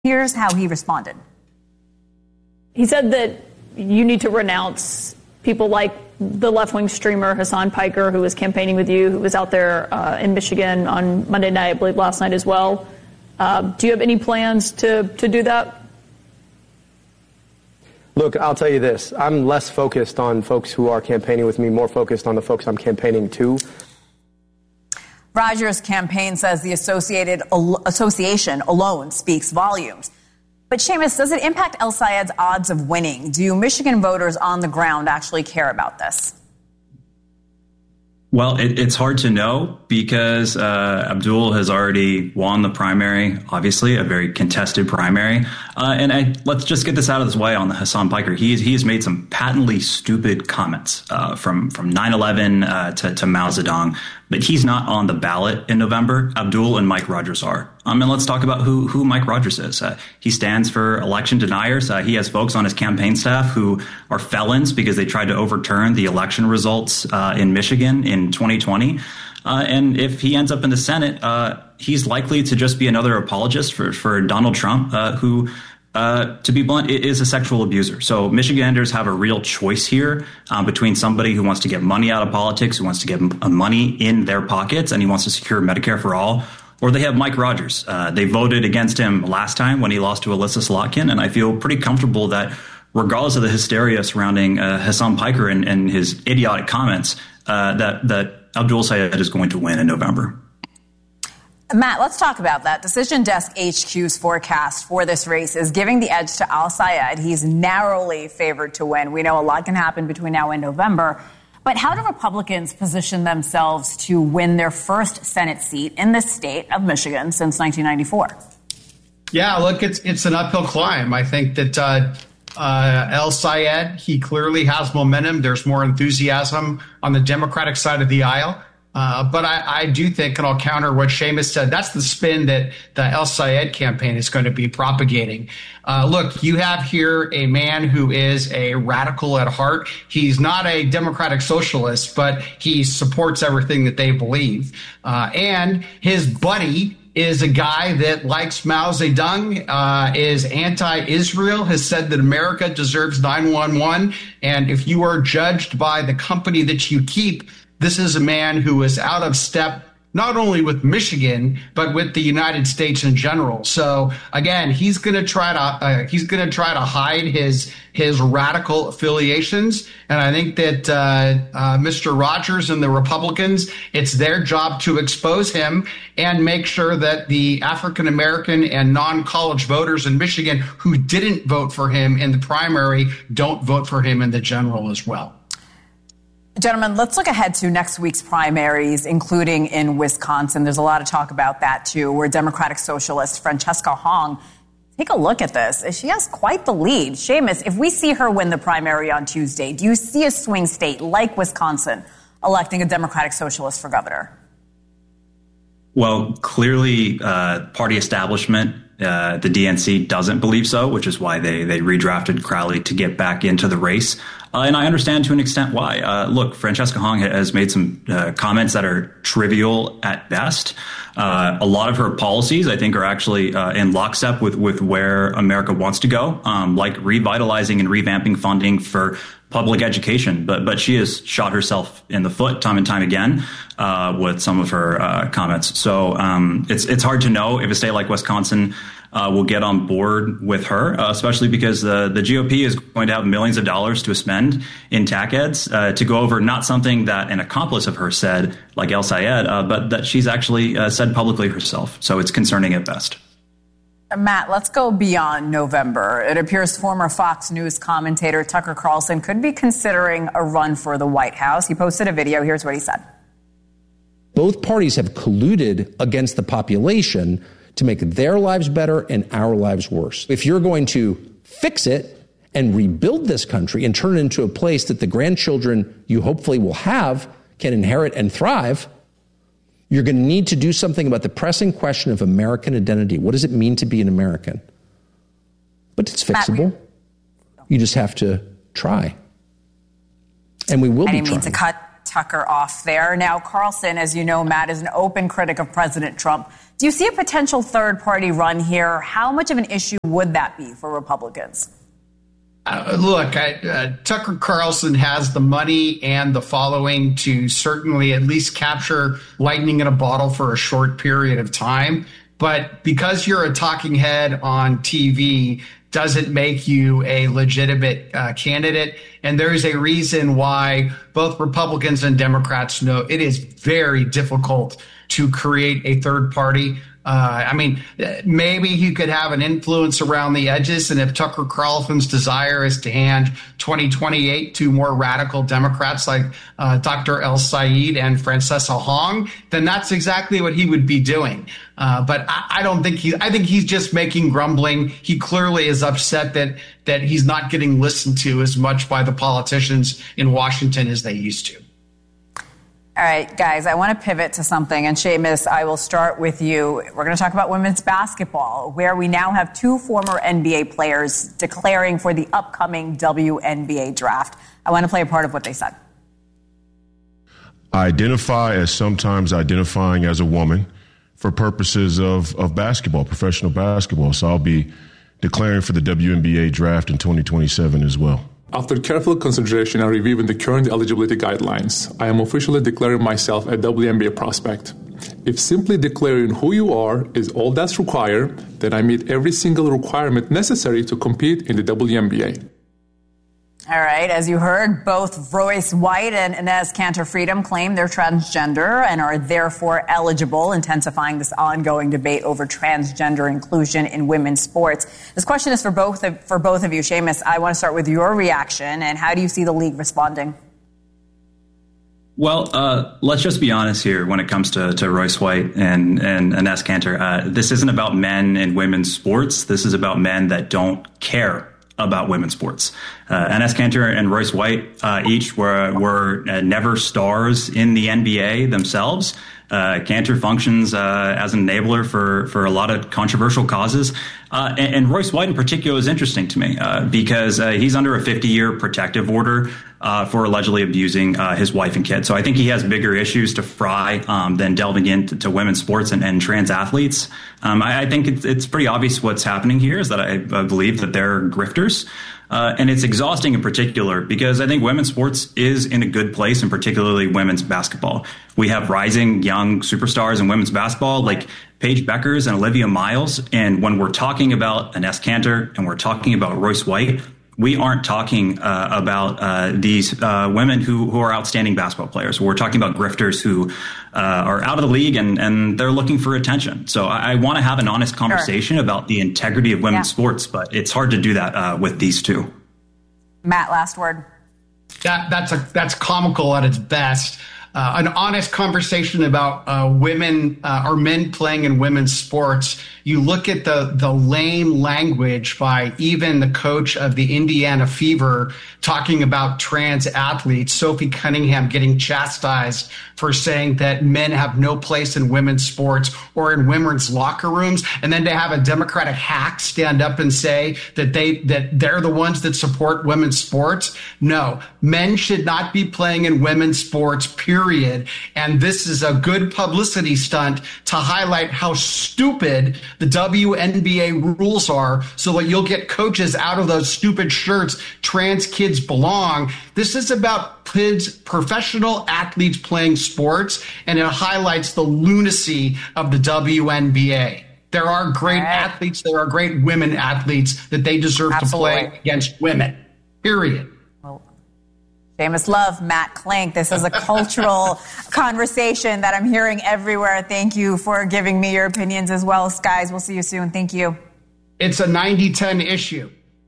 Here's how he responded. He said that you need to renounce people like the left-wing streamer Hassan Piker, who was campaigning with you, who was out there in Michigan on Monday night, I believe last night as well. Do you have any plans to do that? Look, I'll tell you this. I'm less focused on folks who are campaigning with me, more focused on the folks I'm campaigning to. Rogers' campaign says the association alone speaks volumes. But Seamus, does it impact El-Sayed's odds of winning? Do Michigan voters on the ground actually care about this? Well, it's hard to know because Abdul has already won the primary, obviously, a very contested primary. Let's just get this out of this way on the Hassan Piker. He has made some patently stupid comments from 9/11 to Mao Zedong, but he's not on the ballot in November. Abdul and Mike Rogers are. And let's talk about who Mike Rogers is. He stands for election deniers. He has folks on his campaign staff who are felons because they tried to overturn the election results in Michigan in 2020. And if he ends up in the Senate, he's likely to just be another apologist for Donald Trump, who, to be blunt, is a sexual abuser. So Michiganders have a real choice here between somebody who wants to get money out of politics, who wants to get money in their pockets, and he wants to secure Medicare for all, or they have Mike Rogers. They voted against him last time when he lost to Alyssa Slotkin, and I feel pretty comfortable that regardless of the hysteria surrounding Hassan Piker and his idiotic comments, that Abdul Sayed is going to win in November. Matt, let's talk about that. Decision Desk HQ's forecast for this race is giving the edge to Al-Sayed. He's narrowly favored to win. We know a lot can happen between now and November. But how do Republicans position themselves to win their first Senate seat in the state of Michigan since 1994? Yeah, look, it's an uphill climb. I think that El-Sayed, he clearly has momentum. There's more enthusiasm on the Democratic side of the aisle. But I do think, and I'll counter what Seamus said, that's the spin that the El-Sayed campaign is going to be propagating. Look, you have here a man who is a radical at heart. He's not a democratic socialist, but he supports everything that they believe. And his buddy is a guy that likes Mao Zedong, is anti-Israel, has said that America deserves 911. And if you are judged by the company that you keep, this is a man who is out of step not only with Michigan but with the United States in general. So again, he's going to try to hide his radical affiliations, and I think that Mr. Rogers and the Republicans, it's their job to expose him and make sure that the African American and non-college voters in Michigan who didn't vote for him in the primary don't vote for him in the general as well. Gentlemen, let's look ahead to next week's primaries, including in Wisconsin. There's a lot of talk about that, too, where Democratic Socialist Francesca Hong, take a look at this. She has quite the lead. Seamus, if we see her win the primary on Tuesday, do you see a swing state like Wisconsin electing a Democratic Socialist for governor? Well, clearly, party establishment, the DNC doesn't believe so, which is why they redrafted Crowley to get back into the race. And I understand to an extent why. Look, Francesca Hong has made some comments that are trivial at best. A lot of her policies, I think, are actually in lockstep with where America wants to go, like revitalizing and revamping funding for public education. But she has shot herself in the foot time and time again with some of her comments. So it's hard to know if a state like Wisconsin will get on board with her, especially because the GOP is going to have millions of dollars to spend in TAC ads to go over not something that an accomplice of hers said, like El-Sayed, but that she's actually said publicly herself. So it's concerning at best. Matt, let's go beyond November. It appears former Fox News commentator Tucker Carlson could be considering a run for the White House. He posted a video. Here's what he said. Both parties have colluded against the population to make their lives better and our lives worse. If you're going to fix it and rebuild this country and turn it into a place that the grandchildren you hopefully will have can inherit and thrive, you're going to need to do something about the pressing question of American identity. What does it mean to be an American? But it's fixable. You just have to try. And we will be trying. I didn't mean to cut Tucker off there. Now, Carlson, as you know, Matt, is an open critic of President Trump. Do you see a potential third-party run here? How much of an issue would that be for Republicans? Tucker Carlson has the money and the following to certainly at least capture lightning in a bottle for a short period of time. But because you're a talking head on TV doesn't make you a legitimate candidate. And there is a reason why both Republicans and Democrats know it is very difficult to create a third party. Maybe he could have an influence around the edges. And if Tucker Carlson's desire is to hand 2028 to more radical Democrats like Dr. El Sayed and Francesca Hong, then that's exactly what he would be doing. But I don't think I think he's just making grumbling. He clearly is upset that he's not getting listened to as much by the politicians in Washington as they used to. All right, guys, I want to pivot to something. And Seamus, I will start with you. We're going to talk about women's basketball, where we now have two former NBA players declaring for the upcoming WNBA draft. I want to play a part of what they said. I identify as sometimes identifying as a woman for purposes of basketball, professional basketball. So I'll be declaring for the WNBA draft in 2027 as well. After careful consideration and reviewing the current eligibility guidelines, I am officially declaring myself a WNBA prospect. If simply declaring who you are is all that's required, then I meet every single requirement necessary to compete in the WNBA. All right, as you heard, both Royce White and Inez Kanter-Freedom claim they're transgender and are therefore eligible, intensifying this ongoing debate over transgender inclusion in women's sports. This question is for both of you. Seamus, I want to start with your reaction, and how do you see the league responding? Well, let's just be honest here when it comes to Royce White and Inez Kanter. This isn't about men in women's sports. This is about men that don't care about women's sports. Inez Kanter and Royce White each were never stars in the NBA themselves. Kanter functions as an enabler for a lot of controversial causes. And Royce White in particular is interesting to me because he's under a 50-year protective order for allegedly abusing his wife and kids. So I think he has bigger issues to fry than delving into women's sports and trans athletes. I think it's pretty obvious what's happening here is that I believe that they're grifters. And it's exhausting in particular because I think women's sports is in a good place, and particularly women's basketball. We have rising young superstars in women's basketball like Paige Beckers and Olivia Miles. And when we're talking about Inez Kanter and we're talking about Royce White, we aren't talking about these women who are outstanding basketball players. We're talking about grifters who are out of the league and they're looking for attention. So I want to have an honest conversation about the integrity of women's sports, but it's hard to do that with these two. Matt, last word. That's comical at its best. An honest conversation about women or men playing in women's sports. You look at the lame language by even the coach of the Indiana Fever talking about trans athletes, Sophie Cunningham getting chastised for saying that men have no place in women's sports or in women's locker rooms. And then to have a Democratic hack stand up and say that they're the ones that support women's sports. No, men should not be playing in women's sports, period. And this is a good publicity stunt to highlight how stupid the WNBA rules are so that you'll get coaches out of those stupid shirts, trans kids belong. This is about kids, professional athletes playing sports, and it highlights the lunacy of the WNBA. There are great athletes, there are great women athletes that they deserve to play against women, period. Seamus Love, Matt Klink. This is a cultural conversation that I'm hearing everywhere. Thank you for giving me your opinions as well. Guys, we'll see you soon. Thank you. It's a 90-10 issue.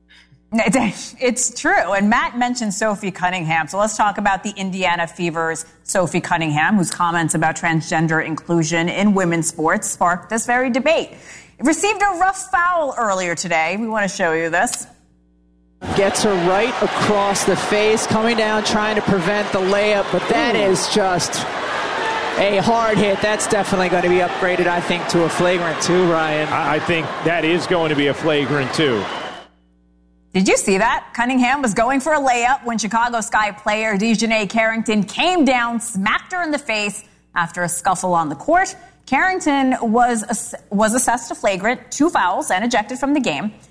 It's true. And Matt mentioned Sophie Cunningham. So let's talk about the Indiana Fever's Sophie Cunningham, whose comments about transgender inclusion in women's sports sparked this very debate. It received a rough foul earlier today. We want to show you this. Gets her right across the face, coming down, trying to prevent the layup, but that is just a hard hit. That's definitely going to be upgraded, I think, to a flagrant 2, Ryan. I think that is going to be a flagrant 2. Did you see that? Cunningham was going for a layup when Chicago Sky player Dejanay Carrington came down, smacked her in the face after a scuffle on the court. Carrington was assessed a flagrant, 2 fouls, and ejected from the game.